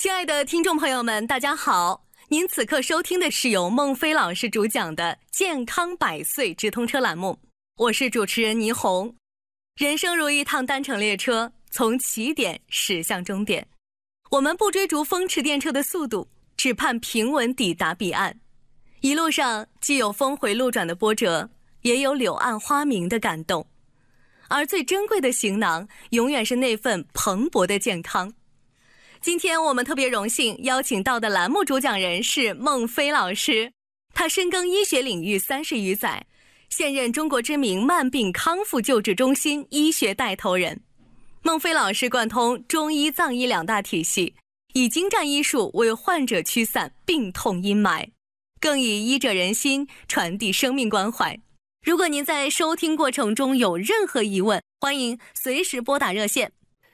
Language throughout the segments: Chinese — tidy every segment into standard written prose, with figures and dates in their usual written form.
亲爱的听众朋友们，大家好！您此刻收听的是由孟非老师主讲的健康百岁直通车栏目，我是主持人倪虹。人生如一趟单程列车，从起点驶向终点。我们不追逐风驰电掣的速度，只盼平稳抵达彼岸。一路上既有峰回路转的波折，也有柳暗花明的感动。而最珍贵的行囊，永远是那份蓬勃的健康。今天我们特别荣幸邀请到的栏目主讲人是孟非老师，他深耕医学领域30余载，现任中国知名慢病康复救治中心医学带头人。孟非老师贯通中医藏医两大体系，以精湛医术为患者驱散病痛阴霾，更以医者仁心传递生命关怀。如果您在收听过程中有任何疑问，欢迎随时拨打热线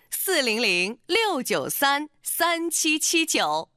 400-693-3779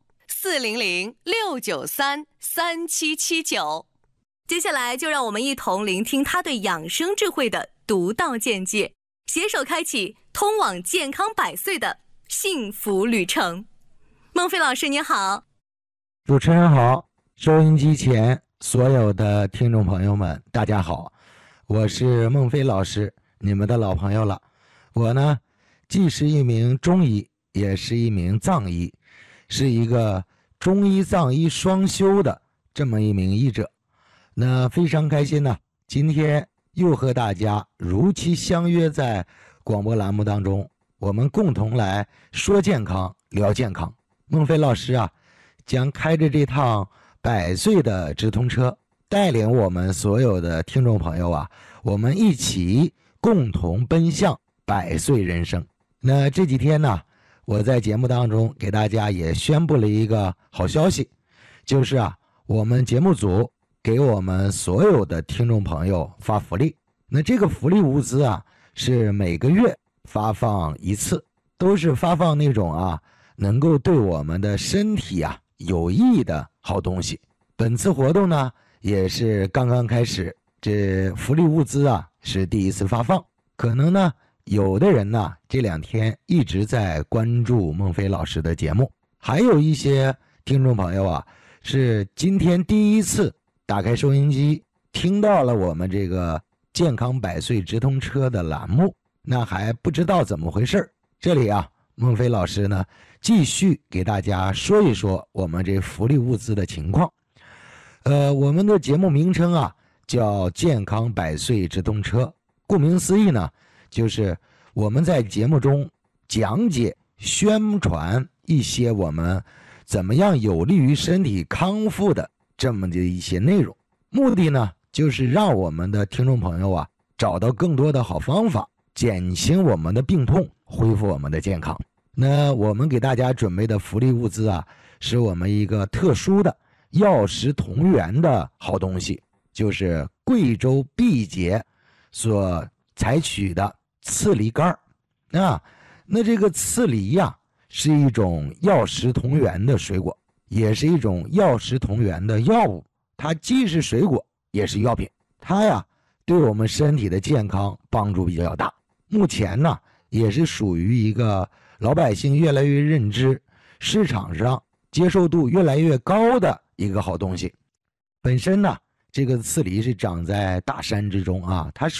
400-693-3779。接下来就让我们一同聆听他对养生智慧的独到见解，携手开启通往健康百岁的幸福旅程。孟非老师您好。 主持人好，收音机前所有的听众朋友们大家好，我是孟非老师，你们的老朋友了。我呢既是一名中医，也是一名藏医，是一个中医藏医双修的这么一名医者。那非常开心呢，今天又和大家如期相约在广播栏目当中，我们共同来说健康聊健康。孟非老师啊，将开着这趟百岁的直通车，带领我们所有的听众朋友啊，我们一起共同奔向百岁人生。那这几天呢，我在节目当中给大家也宣布了一个好消息，就是啊，我们节目组给我们所有的听众朋友发福利。那这个福利物资啊，是每个月发放一次，都是发放那种啊，能够对我们的身体啊有益的好东西。本次活动呢，也是刚刚开始，这福利物资啊是第一次发放。可能呢有的人呢这2天一直在关注孟非老师的节目，还有一些听众朋友啊是今天第一次打开收音机听到了我们这个健康百岁直通车的栏目，那还不知道怎么回事。这里啊，孟非老师呢继续给大家说一说我们这福利物资的情况。我们的节目名称啊叫健康百岁直通车，顾名思义呢，就是我们在节目中讲解宣传一些我们怎么样有利于身体康复的这么的一些内容，目的呢就是让我们的听众朋友啊找到更多的好方法，减轻我们的病痛，恢复我们的健康。那我们给大家准备的福利物资啊，是我们一个特殊的药食同源的好东西，就是贵州毕节所采取的刺梨干啊。那这个刺梨呀，是一种药食同源的水果，也是一种药食同源的药物，它既是水果也是药品，它呀对我们身体的健康帮助比较大。目前呢也是属于一个老百姓越来越认知，市场上接受度越来越高的一个好东西。本身呢这个刺梨是长在大山之中啊，它属